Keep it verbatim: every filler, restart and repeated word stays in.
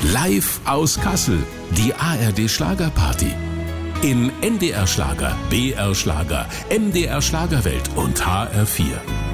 Live aus Kassel, die A R D Schlagerparty. In N D R Schlager, B R Schlager, M D R Schlagerwelt und H R vier.